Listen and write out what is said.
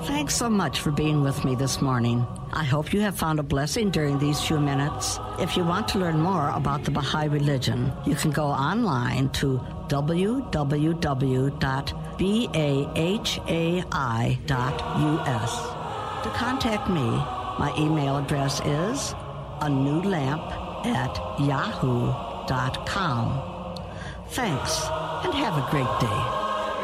Thanks so much for being with me this morning. I hope you have found a blessing during these few minutes. If you want to learn more about the Baha'i religion, you can go online to www.bahai.us. To contact me, my email address is anewlamp@yahoo.com. Thanks, and have a great day.